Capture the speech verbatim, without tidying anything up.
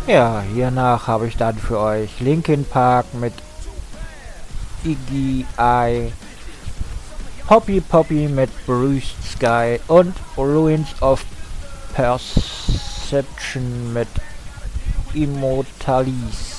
Ja, hiernach habe ich dann für euch Linkin Park mit Iggy Eye, Poppy Poppy mit Bruised Sky und Ruins of Perception mit Immortalis.